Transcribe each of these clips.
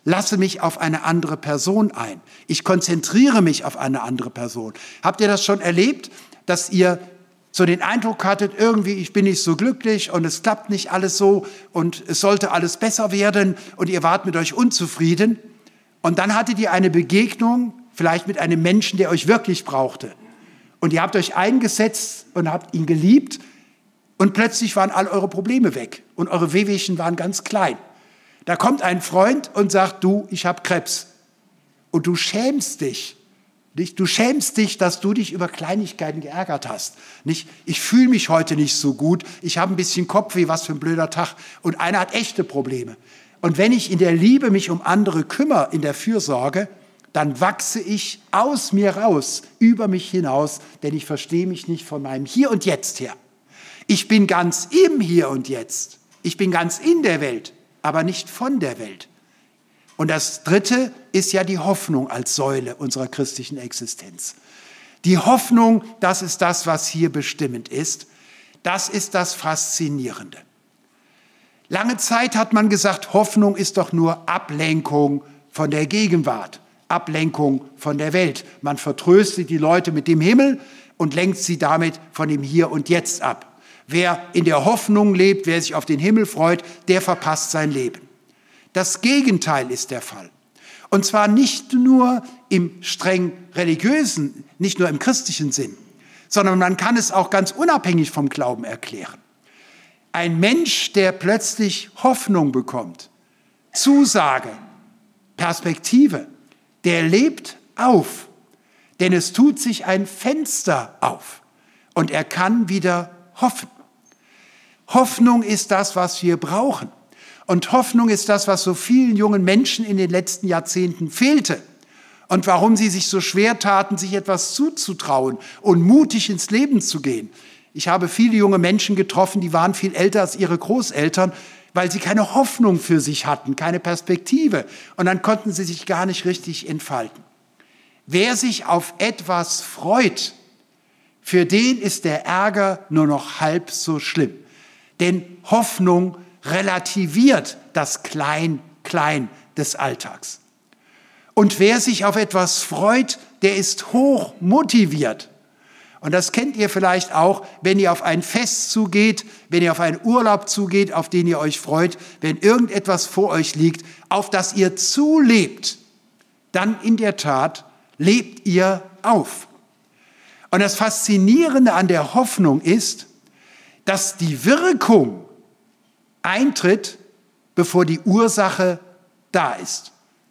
lasse mich auf eine andere Person ein. Ich konzentriere mich auf eine andere Person. Habt ihr das schon erlebt, dass ihr so den Eindruck hattet, irgendwie ich bin nicht so glücklich und es klappt nicht alles so und es sollte alles besser werden und ihr wart mit euch unzufrieden und dann hattet ihr eine Begegnung, vielleicht mit einem Menschen, der euch wirklich brauchte und ihr habt euch eingesetzt und habt ihn geliebt und plötzlich waren all eure Probleme weg und eure Wehwehchen waren ganz klein. Da kommt ein Freund und sagt, du, ich habe Krebs und du schämst dich. Nicht? Du schämst dich, dass du dich über Kleinigkeiten geärgert hast. Nicht? Ich fühle mich heute nicht so gut, ich habe ein bisschen Kopfweh, was für ein blöder Tag. Und einer hat echte Probleme. Und wenn ich in der Liebe mich um andere kümmere, in der Fürsorge, dann wachse ich aus mir raus, über mich hinaus, denn ich verstehe mich nicht von meinem Hier und Jetzt her. Ich bin ganz im Hier und Jetzt. Ich bin ganz in der Welt, aber nicht von der Welt. Und das Dritte ist ja die Hoffnung als Säule unserer christlichen Existenz. Die Hoffnung, das ist das, was hier bestimmend ist. Das ist das Faszinierende. Lange Zeit hat man gesagt, Hoffnung ist doch nur Ablenkung von der Gegenwart, Ablenkung von der Welt. Man vertröstet die Leute mit dem Himmel und lenkt sie damit von dem Hier und Jetzt ab. Wer in der Hoffnung lebt, wer sich auf den Himmel freut, der verpasst sein Leben. Das Gegenteil ist der Fall. Und zwar nicht nur im streng religiösen, nicht nur im christlichen Sinn, sondern man kann es auch ganz unabhängig vom Glauben erklären. Ein Mensch, der plötzlich Hoffnung bekommt, Zusage, Perspektive, der lebt auf, denn es tut sich ein Fenster auf und er kann wieder hoffen. Hoffnung ist das, was wir brauchen. Und Hoffnung ist das, was so vielen jungen Menschen in den letzten Jahrzehnten fehlte. Und warum sie sich so schwer taten, sich etwas zuzutrauen und mutig ins Leben zu gehen. Ich habe viele junge Menschen getroffen, die waren viel älter als ihre Großeltern, weil sie keine Hoffnung für sich hatten, keine Perspektive. Und dann konnten sie sich gar nicht richtig entfalten. Wer sich auf etwas freut, für den ist der Ärger nur noch halb so schlimm. Denn Hoffnung relativiert das Klein-Klein des Alltags. Und wer sich auf etwas freut, der ist hoch motiviert. Und das kennt ihr vielleicht auch, wenn ihr auf ein Fest zugeht, wenn ihr auf einen Urlaub zugeht, auf den ihr euch freut, wenn irgendetwas vor euch liegt, auf das ihr zulebt, dann in der Tat lebt ihr auf. Und das Faszinierende an der Hoffnung ist, dass die Wirkung eintritt, bevor die Ursache da ist.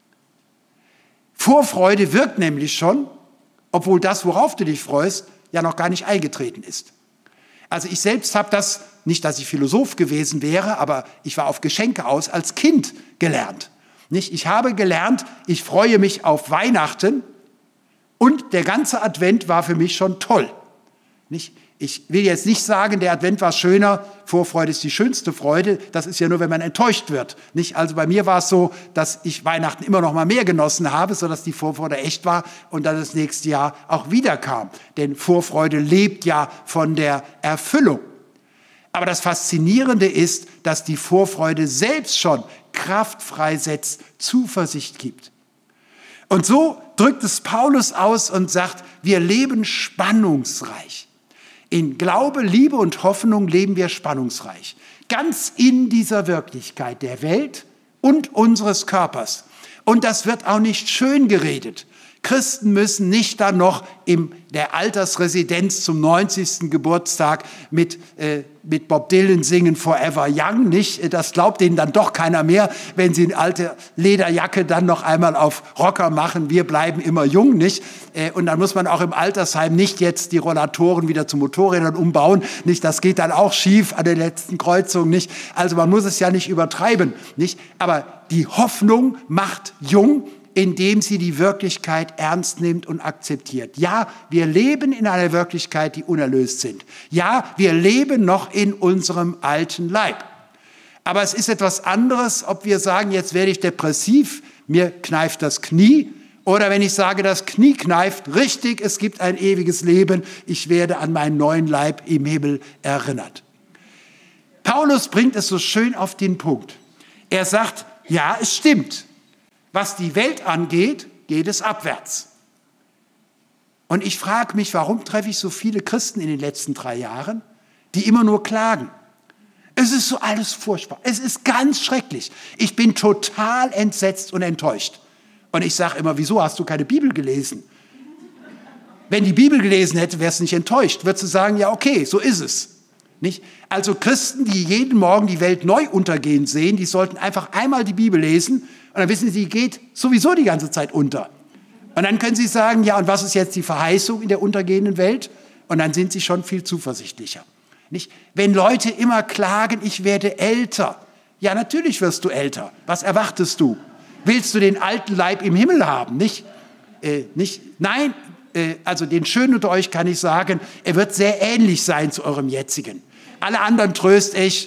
Vorfreude wirkt nämlich schon, obwohl das, worauf du dich freust, ja noch gar nicht eingetreten ist. Also ich selbst habe das, nicht dass ich Philosoph gewesen wäre, aber ich war auf Geschenke aus als Kind gelernt. Nicht? Ich habe gelernt, ich freue mich auf Weihnachten und der ganze Advent war für mich schon toll. Nicht? Ich will jetzt nicht sagen, der Advent war schöner, Vorfreude ist die schönste Freude. Das ist ja nur, wenn man enttäuscht wird. Nicht? Also bei mir war es so, dass ich Weihnachten immer noch mal mehr genossen habe, sodass die Vorfreude echt war und dann das nächste Jahr auch wieder kam. Denn Vorfreude lebt ja von der Erfüllung. Aber das Faszinierende ist, dass die Vorfreude selbst schon Kraft freisetzt, Zuversicht gibt. Und so drückt es Paulus aus und sagt, wir leben spannungsreich. In Glaube, Liebe und Hoffnung leben wir spannungsreich. Ganz in dieser Wirklichkeit der Welt und unseres Körpers. Und das wird auch nicht schön geredet. Christen müssen nicht dann noch in der Altersresidenz zum 90. Geburtstag mit Bob Dylan singen Forever Young, nicht? Das glaubt denen dann doch keiner mehr, wenn sie eine alte Lederjacke dann noch einmal auf Rocker machen. Wir bleiben immer jung, nicht? Und dann muss man auch im Altersheim nicht jetzt die Rollatoren wieder zu Motorrädern umbauen, nicht? Das geht dann auch schief an der letzten Kreuzung, nicht? Also man muss es ja nicht übertreiben, nicht? Aber die Hoffnung macht jung, indem sie die Wirklichkeit ernst nimmt und akzeptiert. Ja, wir leben in einer Wirklichkeit, die unerlöst sind. Ja, wir leben noch in unserem alten Leib. Aber es ist etwas anderes, ob wir sagen, jetzt werde ich depressiv, mir kneift das Knie, oder wenn ich sage, das Knie kneift, richtig, es gibt ein ewiges Leben, ich werde an meinen neuen Leib im Himmel erinnert. Paulus bringt es so schön auf den Punkt. Er sagt, ja, es stimmt. Was die Welt angeht, geht es abwärts. Und ich frage mich, warum treffe ich so viele Christen in den letzten 3 Jahren, die immer nur klagen. Es ist so alles furchtbar. Es ist ganz schrecklich. Ich bin total entsetzt und enttäuscht. Und ich sage immer, wieso hast du keine Bibel gelesen? Wenn die Bibel gelesen hätte, wärst du nicht enttäuscht. Würdest du sagen, ja okay, so ist es. Nicht? Also Christen, die jeden Morgen die Welt neu untergehen sehen, die sollten einfach einmal die Bibel lesen und dann wissen sie, die geht sowieso die ganze Zeit unter. Und dann können sie sagen, ja, und was ist jetzt die Verheißung in der untergehenden Welt? Und dann sind sie schon viel zuversichtlicher. Nicht? Wenn Leute immer klagen, ich werde älter. Ja, natürlich wirst du älter. Was erwartest du? Willst du den alten Leib im Himmel haben? Nicht? Nein, also den Schönen unter euch kann ich sagen, er wird sehr ähnlich sein zu eurem jetzigen. Alle anderen tröst ich,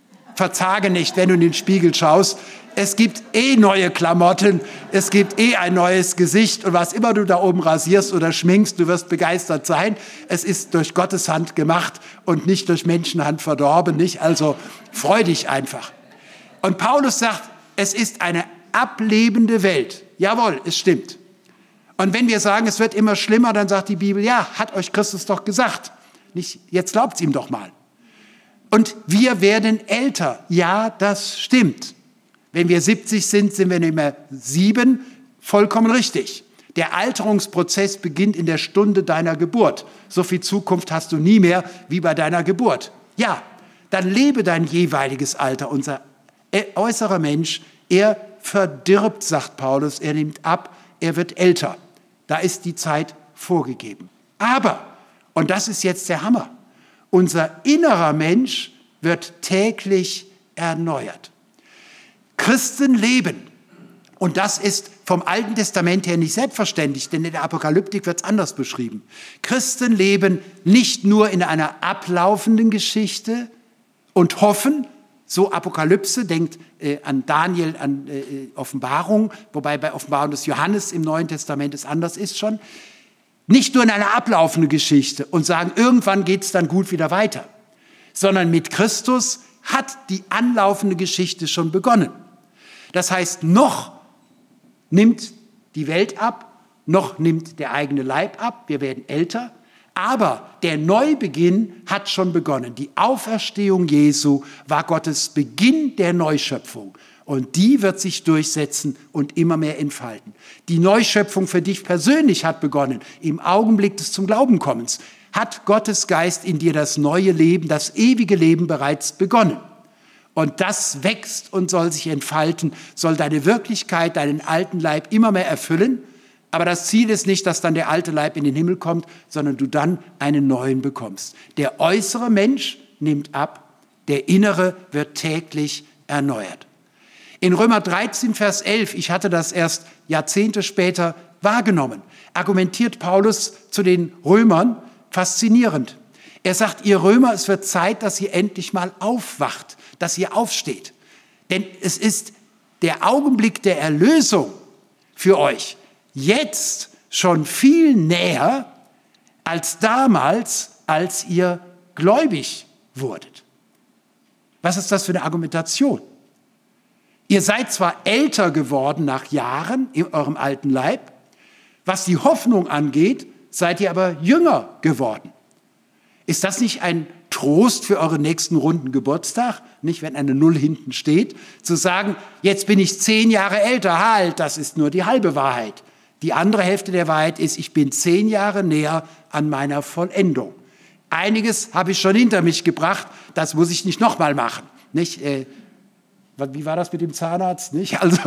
verzage nicht, wenn du in den Spiegel schaust. Es gibt neue Klamotten, es gibt ein neues Gesicht und was immer du da oben rasierst oder schminkst, du wirst begeistert sein. Es ist durch Gottes Hand gemacht und nicht durch Menschenhand verdorben, nicht? Also freu dich einfach. Und Paulus sagt, es ist eine ablebende Welt. Jawohl, es stimmt. Und wenn wir sagen, es wird immer schlimmer, dann sagt die Bibel, ja, hat euch Christus doch gesagt. Nicht, jetzt glaubt's ihm doch mal. Und wir werden älter. Ja, das stimmt. Wenn wir 70 sind, sind wir nicht mehr 7. Vollkommen richtig. Der Alterungsprozess beginnt in der Stunde deiner Geburt. So viel Zukunft hast du nie mehr wie bei deiner Geburt. Ja, dann lebe dein jeweiliges Alter. Unser äußerer Mensch, er verdirbt, sagt Paulus, er nimmt ab, er wird älter. Da ist die Zeit vorgegeben. Aber, und das ist jetzt der Hammer, unser innerer Mensch wird täglich erneuert. Christen leben, und das ist vom Alten Testament her nicht selbstverständlich, denn in der Apokalyptik wird es anders beschrieben. Christen leben nicht nur in einer ablaufenden Geschichte und hoffen, so Apokalypse, denkt an Daniel, an Offenbarung, wobei bei Offenbarung des Johannes im Neuen Testament es anders ist schon, nicht nur in einer ablaufenden Geschichte und sagen, irgendwann geht es dann gut wieder weiter, sondern mit Christus hat die anlaufende Geschichte schon begonnen. Das heißt, noch nimmt die Welt ab, noch nimmt der eigene Leib ab, wir werden älter, aber der Neubeginn hat schon begonnen. Die Auferstehung Jesu war Gottes Beginn der Neuschöpfung. Und die wird sich durchsetzen und immer mehr entfalten. Die Neuschöpfung für dich persönlich hat begonnen. Im Augenblick des zum Glauben kommens hat Gottes Geist in dir das neue Leben, das ewige Leben bereits begonnen. Und das wächst und soll sich entfalten, soll deine Wirklichkeit, deinen alten Leib immer mehr erfüllen. Aber das Ziel ist nicht, dass dann der alte Leib in den Himmel kommt, sondern du dann einen neuen bekommst. Der äußere Mensch nimmt ab, der innere wird täglich erneuert. In Römer 13, Vers 11, ich hatte das erst Jahrzehnte später wahrgenommen, argumentiert Paulus zu den Römern faszinierend. Er sagt, ihr Römer, es wird Zeit, dass ihr endlich mal aufwacht, dass ihr aufsteht. Denn es ist der Augenblick der Erlösung für euch jetzt schon viel näher als damals, als ihr gläubig wurdet. Was ist das für eine Argumentation? Ihr seid zwar älter geworden nach Jahren in eurem alten Leib, was die Hoffnung angeht, seid ihr aber jünger geworden. Ist das nicht ein Trost für euren nächsten runden Geburtstag? Nicht, wenn eine Null hinten steht, zu sagen, jetzt bin ich 10 Jahre älter, halt, das ist nur die halbe Wahrheit. Die andere Hälfte der Wahrheit ist, ich bin 10 Jahre näher an meiner Vollendung. Einiges habe ich schon hinter mich gebracht, das muss ich nicht nochmal machen. Nicht? Wie war das mit dem Zahnarzt? Nicht? Also,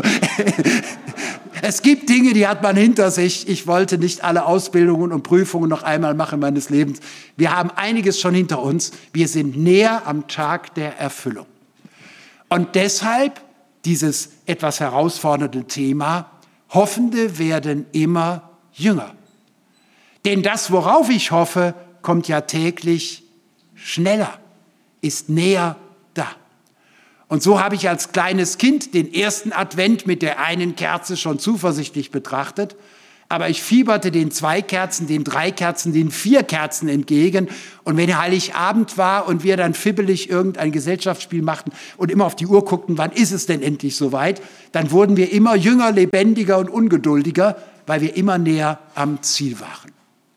es gibt Dinge, die hat man hinter sich. Ich wollte nicht alle Ausbildungen und Prüfungen noch einmal machen meines Lebens. Wir haben einiges schon hinter uns. Wir sind näher am Tag der Erfüllung. Und deshalb dieses etwas herausfordernde Thema, Hoffende werden immer jünger. Denn das, worauf ich hoffe, kommt ja täglich schneller, ist näher da. Und so habe ich als kleines Kind den ersten Advent mit der einen Kerze schon zuversichtlich betrachtet. aber ich fieberte den 2 Kerzen, den 3 Kerzen, den 4 Kerzen entgegen. Und wenn Heiligabend war und wir dann fibbelig irgendein Gesellschaftsspiel machten und immer auf die Uhr guckten, wann ist es denn endlich soweit, dann wurden wir immer jünger, lebendiger und ungeduldiger, weil wir immer näher am Ziel waren.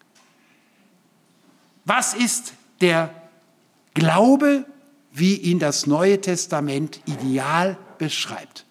Was ist der Glaube, wie ihn das Neue Testament ideal beschreibt?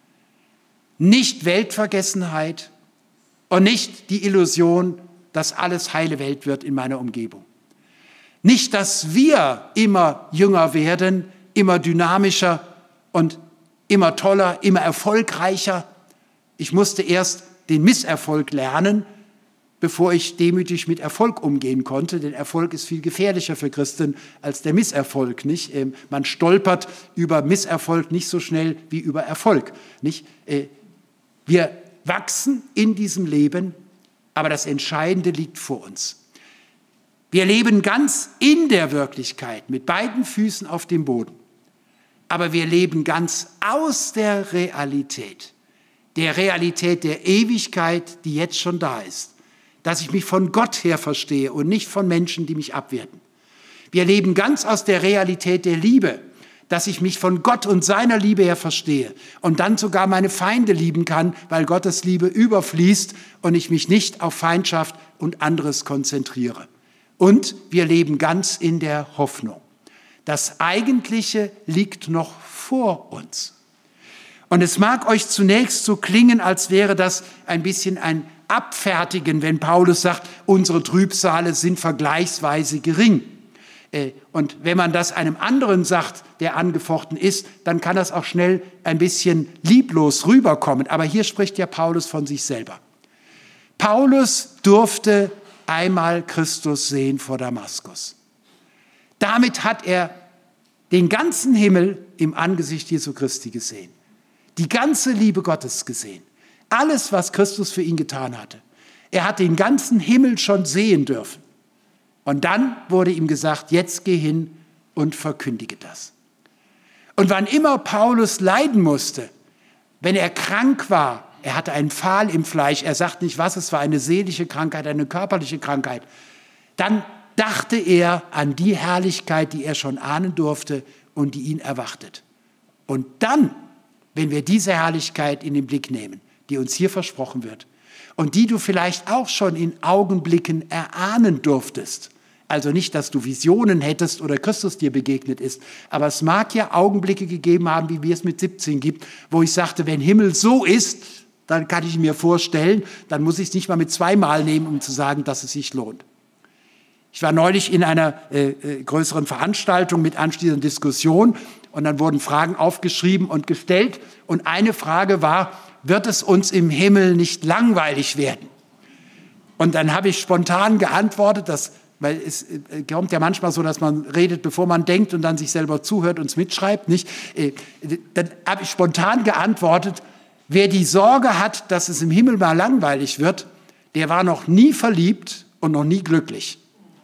Nicht Weltvergessenheit und nicht die Illusion, dass alles heile Welt wird in meiner Umgebung. Nicht, dass wir immer jünger werden, immer dynamischer und immer toller, immer erfolgreicher. Ich musste erst den Misserfolg lernen, bevor ich demütig mit Erfolg umgehen konnte. Denn Erfolg ist viel gefährlicher für Christen als der Misserfolg. Nicht? Man stolpert über Misserfolg nicht so schnell wie über Erfolg. Nicht? Wir wachsen in diesem Leben, aber das Entscheidende liegt vor uns. Wir leben ganz in der Wirklichkeit, mit beiden Füßen auf dem Boden. Aber wir leben ganz aus der Realität der Ewigkeit, die jetzt schon da ist. Dass ich mich von Gott her verstehe und nicht von Menschen, die mich abwerten. Wir leben ganz aus der Realität der Liebe, dass ich mich von Gott und seiner Liebe her verstehe und dann sogar meine Feinde lieben kann, weil Gottes Liebe überfließt und ich mich nicht auf Feindschaft und anderes konzentriere. Und wir leben ganz in der Hoffnung. Das Eigentliche liegt noch vor uns. Und es mag euch zunächst so klingen, als wäre das ein bisschen ein Abfertigen, wenn Paulus sagt, unsere Trübsale sind vergleichsweise gering. Und wenn man das einem anderen sagt, der angefochten ist, dann kann das auch schnell ein bisschen lieblos rüberkommen. Aber hier spricht ja Paulus von sich selber. Paulus durfte einmal Christus sehen vor Damaskus. Damit hat er den ganzen Himmel im Angesicht Jesu Christi gesehen. Die ganze Liebe Gottes gesehen. Alles, was Christus für ihn getan hatte. Er hat den ganzen Himmel schon sehen dürfen. Und dann wurde ihm gesagt, jetzt geh hin und verkündige das. Und wann immer Paulus leiden musste, wenn er krank war, er hatte einen Pfahl im Fleisch, er sagt nicht, was es war, eine seelische Krankheit, eine körperliche Krankheit, dann dachte er an die Herrlichkeit, die er schon ahnen durfte und die ihn erwartet. Und dann, wenn wir diese Herrlichkeit in den Blick nehmen, die uns hier versprochen wird und die du vielleicht auch schon in Augenblicken erahnen durftest, also nicht, dass du Visionen hättest oder Christus dir begegnet ist, aber es mag ja Augenblicke gegeben haben, wie wir es mit 17 gibt, wo ich sagte, wenn Himmel so ist, dann kann ich mir vorstellen, dann muss ich es nicht mal mit 2-mal nehmen, um zu sagen, dass es sich lohnt. Ich war neulich in einer größeren Veranstaltung mit anschließender Diskussion und dann wurden Fragen aufgeschrieben und gestellt und eine Frage war, wird es uns im Himmel nicht langweilig werden? Und dann habe ich spontan geantwortet, weil es kommt ja manchmal so, dass man redet, bevor man denkt und dann sich selber zuhört und es mitschreibt, nicht? Dann habe ich spontan geantwortet, wer die Sorge hat, dass es im Himmel mal langweilig wird, der war noch nie verliebt und noch nie glücklich.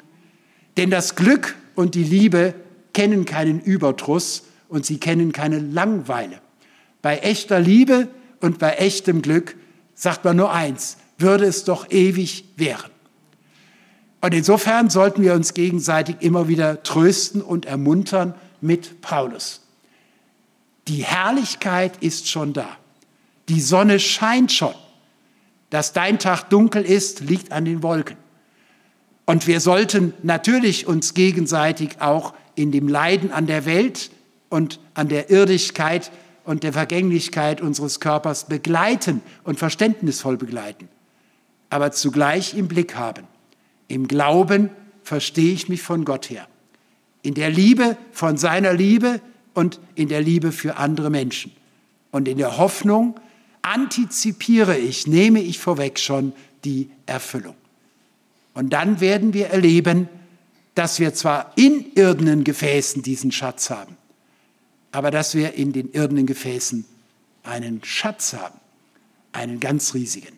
Denn das Glück und die Liebe kennen keinen Überdruss und sie kennen keine Langeweile. Bei echter Liebe und bei echtem Glück sagt man nur eins, würde es doch ewig währen. Und insofern sollten wir uns gegenseitig immer wieder trösten und ermuntern mit Paulus. Die Herrlichkeit ist schon da. Die Sonne scheint schon. Dass dein Tag dunkel ist, liegt an den Wolken. Und wir sollten natürlich uns gegenseitig auch in dem Leiden an der Welt und an der Irdigkeit und der Vergänglichkeit unseres Körpers begleiten und verständnisvoll begleiten. Aber zugleich im Blick haben. Im Glauben verstehe ich mich von Gott her. In der Liebe von seiner Liebe und in der Liebe für andere Menschen. Und in der Hoffnung antizipiere ich, nehme ich vorweg schon die Erfüllung. Und dann werden wir erleben, dass wir zwar in irdenen Gefäßen diesen Schatz haben, aber dass wir in den irdenen Gefäßen einen Schatz haben, einen ganz riesigen.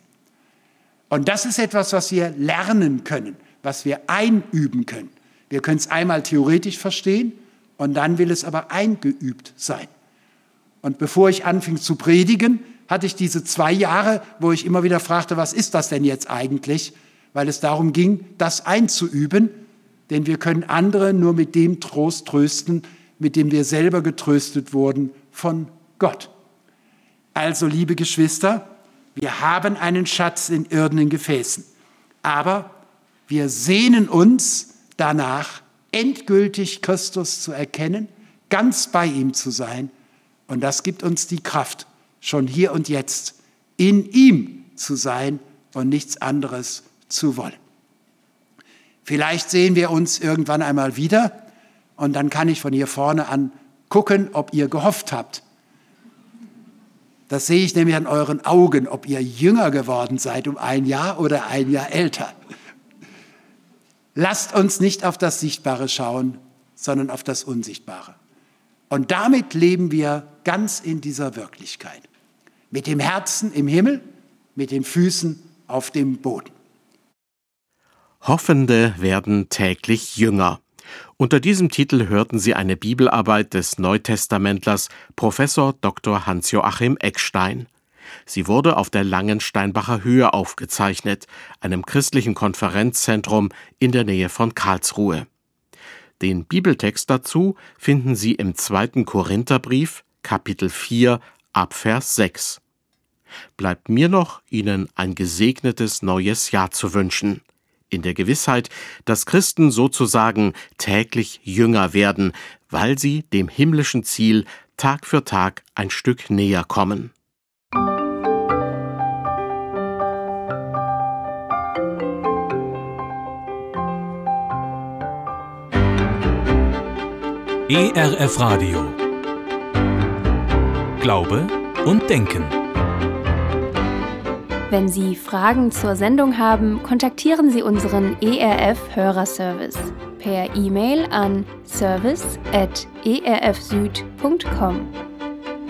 Und das ist etwas, was wir lernen können, was wir einüben können. Wir können es einmal theoretisch verstehen und dann will es aber eingeübt sein. Und bevor ich anfing zu predigen, hatte ich diese 2 Jahre, wo ich immer wieder fragte, was ist das denn jetzt eigentlich? Weil es darum ging, das einzuüben, denn wir können andere nur mit dem Trost trösten, mit dem wir selber getröstet wurden von Gott. Also, liebe Geschwister, wir haben einen Schatz in irdenen Gefäßen, aber wir sehnen uns danach, endgültig Christus zu erkennen, ganz bei ihm zu sein. Und das gibt uns die Kraft, schon hier und jetzt in ihm zu sein und nichts anderes zu wollen. Vielleicht sehen wir uns irgendwann einmal wieder und dann kann ich von hier vorne an gucken, ob ihr gehofft habt. Das sehe ich nämlich an euren Augen, ob ihr jünger geworden seid um 1 Jahr oder 1 Jahr älter. Lasst uns nicht auf das Sichtbare schauen, sondern auf das Unsichtbare. Und damit leben wir ganz in dieser Wirklichkeit. Mit dem Herzen im Himmel, mit den Füßen auf dem Boden. Hoffende werden täglich jünger. Unter diesem Titel hörten Sie eine Bibelarbeit des Neutestamentlers Professor Dr. Hans-Joachim Eckstein. Sie wurde auf der Langensteinbacher Höhe aufgezeichnet, einem christlichen Konferenzzentrum in der Nähe von Karlsruhe. Den Bibeltext dazu finden Sie im 2. Korintherbrief, Kapitel 4, Abvers 6. Bleibt mir noch, Ihnen ein gesegnetes neues Jahr zu wünschen, in der Gewissheit, dass Christen sozusagen täglich jünger werden, weil sie dem himmlischen Ziel Tag für Tag ein Stück näher kommen. ERF Radio. Glaube und Denken. Wenn Sie Fragen zur Sendung haben, kontaktieren Sie unseren ERF-Hörerservice per E-Mail an service@erfsüd.com.